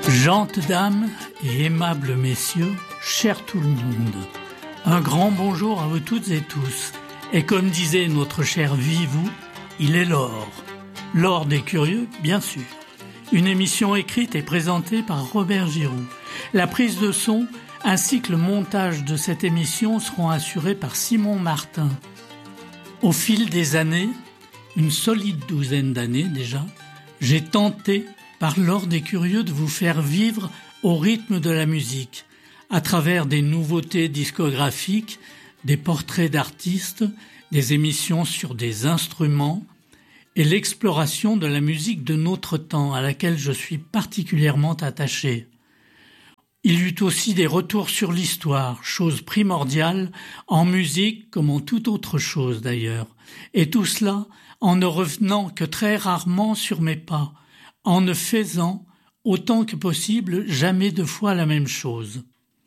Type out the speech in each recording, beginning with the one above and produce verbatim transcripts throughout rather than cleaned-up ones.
Gentes dames et aimables messieurs, chers tout le monde, un grand bonjour à vous toutes et tous. Et comme disait notre cher Vivou, il est l'or. L'or des curieux, bien sûr. Une émission écrite et présentée par Robert Giroux. La prise de son ainsi que le montage de cette émission seront assurés par Simon Martin. Au fil des années, une solide douzaine d'années déjà, j'ai tenté par l'or des curieux de vous faire vivre au rythme de la musique, à travers des nouveautés discographiques, des portraits d'artistes, des émissions sur des instruments et l'exploration de la musique de notre temps à laquelle je suis particulièrement attaché. Il y eut aussi des retours sur l'histoire, chose primordiale en musique comme en toute autre chose d'ailleurs, et tout cela en ne revenant que très rarement sur mes pas, en ne faisant, autant que possible, jamais deux fois la même chose.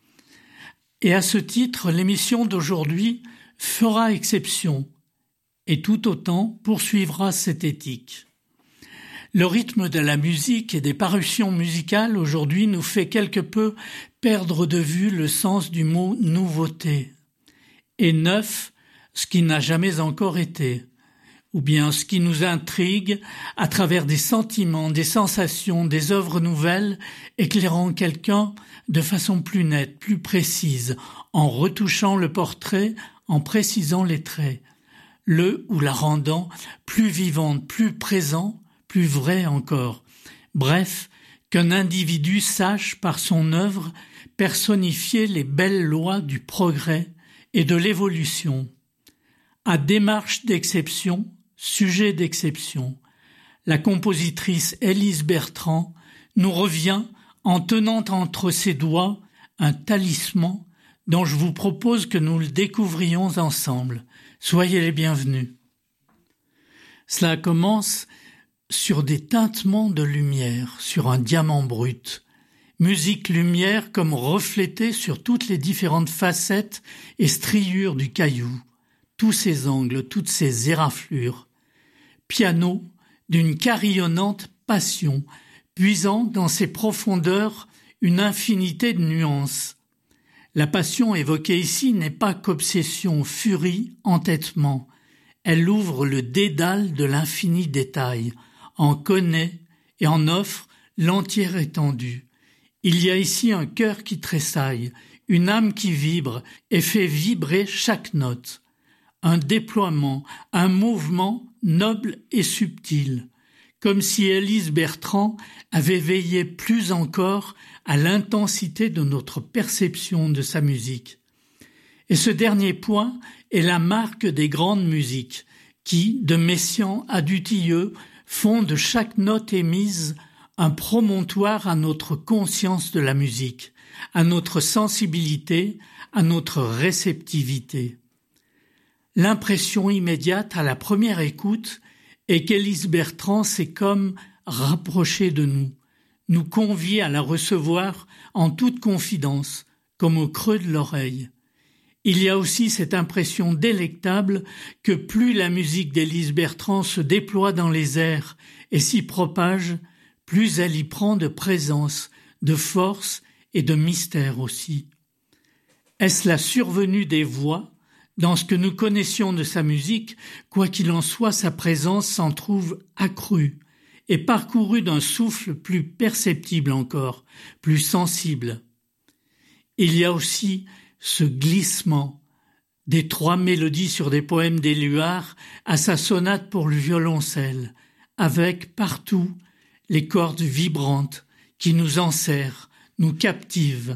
Et à ce titre, l'émission d'aujourd'hui fera exception, et tout autant poursuivra cette éthique. Le rythme de la musique et des parutions musicales aujourd'hui nous fait quelque peu perdre de vue le sens du mot « nouveauté » et « neuf » ce qui n'a jamais encore été, ou bien ce qui nous intrigue à travers des sentiments, des sensations, des œuvres nouvelles, éclairant quelqu'un de façon plus nette, plus précise, en retouchant le portrait, en précisant les traits, le ou la rendant plus vivante, plus présent, plus vrai encore. Bref, qu'un individu sache par son œuvre personnifier les belles lois du progrès et de l'évolution. À démarche d'exception, sujet d'exception, la compositrice Élise Bertrand nous revient en tenant entre ses doigts un talisman dont je vous propose que nous le découvrions ensemble. Soyez les bienvenus. Cela commence sur des tintements de lumière, sur un diamant brut. Musique lumière comme reflétée sur toutes les différentes facettes et striures du caillou, tous ses angles, toutes ses éraflures. Piano d'une carillonnante passion, puisant dans ses profondeurs une infinité de nuances. La passion évoquée ici n'est pas qu'obsession, furie, entêtement. Elle ouvre le dédale de l'infini détail, en connaît et en offre l'entière étendue. Il y a ici un cœur qui tressaille, une âme qui vibre et fait vibrer chaque note. Un déploiement, un mouvement noble et subtil, comme si Élise Bertrand avait veillé plus encore à l'intensité de notre perception de sa musique. Et ce dernier point est la marque des grandes musiques, qui, de Messiaen à Dutilleux, font de chaque note émise un promontoire à notre conscience de la musique, à notre sensibilité, à notre réceptivité. L'impression immédiate à la première écoute est qu'Élise Bertrand s'est comme rapprochée de nous, nous convie à la recevoir en toute confidence, comme au creux de l'oreille. Il y a aussi cette impression délectable que plus la musique d'Élise Bertrand se déploie dans les airs et s'y propage, plus elle y prend de présence, de force et de mystère aussi. Est-ce la survenue des voix? Dans ce que nous connaissions de sa musique, quoi qu'il en soit, sa présence s'en trouve accrue et parcourue d'un souffle plus perceptible encore, plus sensible. Il y a aussi ce glissement des trois mélodies sur des poèmes d'Éluard à sa sonate pour le violoncelle, avec partout les cordes vibrantes qui nous enserrent, nous captivent.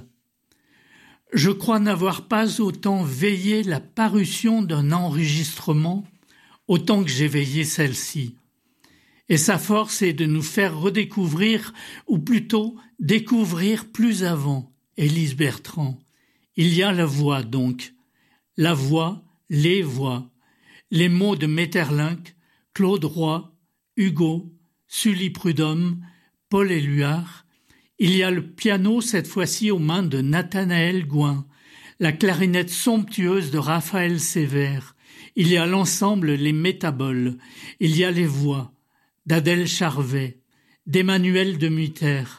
Je crois n'avoir pas autant veillé la parution d'un enregistrement autant que j'ai veillé celle-ci. Et sa force est de nous faire redécouvrir, ou plutôt découvrir plus avant, Élise Bertrand. Il y a la voix donc, la voix, les voix, les mots de Maeterlinck, Claude Roy, Hugo, Sully Prudhomme, Paul Éluard. Il y a le piano, cette fois-ci aux mains de Nathanaël Gouin, la clarinette somptueuse de Raphaël Sévère. Il y a l'ensemble Les Métaboles. Il y a les voix d'Adèle Charvet, d'Emmanuel de Mutter,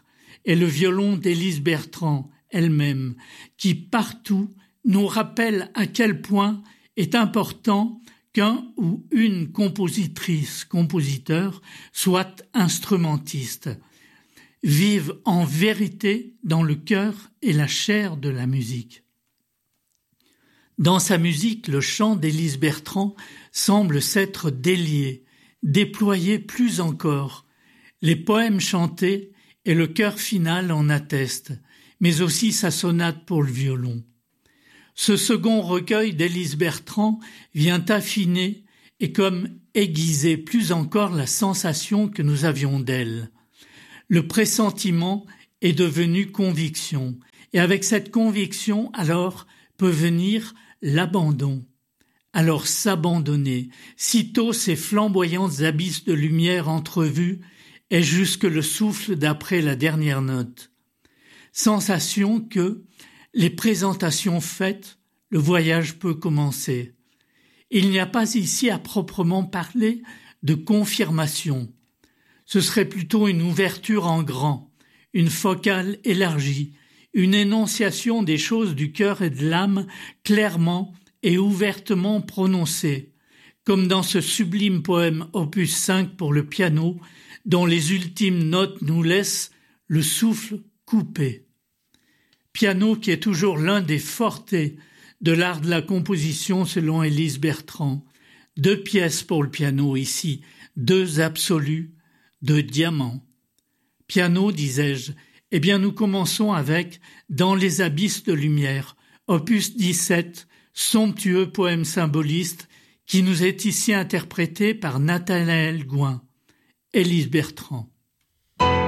et le violon d'Élise Bertrand elle-même, qui partout nous rappelle à quel point est important qu'un ou une compositrice, compositeur, soit instrumentiste, vive en vérité dans le cœur et la chair de la musique. Dans sa musique, le chant d'Élise Bertrand semble s'être délié, déployé plus encore. Les poèmes chantés et le chœur final en attestent, mais aussi sa sonate pour le violon. Ce second recueil d'Élise Bertrand vient affiner et comme aiguiser plus encore la sensation que nous avions d'elle. Le pressentiment est devenu conviction, et avec cette conviction, alors, peut venir l'abandon. Alors s'abandonner, sitôt ces flamboyantes abysses de lumière entrevus, est jusque le souffle d'après la dernière note. Sensation que, les présentations faites, le voyage peut commencer. Il n'y a pas ici à proprement parler de confirmation. Ce serait plutôt une ouverture en grand, une focale élargie, une énonciation des choses du cœur et de l'âme clairement et ouvertement prononcée, comme dans ce sublime poème opus cinq pour le piano, dont les ultimes notes nous laissent le souffle coupé. Piano qui est toujours l'un des fortés de l'art de la composition selon Élise Bertrand. Deux pièces pour le piano ici, deux absolus, deux diamants. Piano, disais-je, eh bien nous commençons avec « Dans les abysses de lumière », opus dix-sept, somptueux poème symboliste qui nous est ici interprété par Nathanaël Gouin. Élise Bertrand.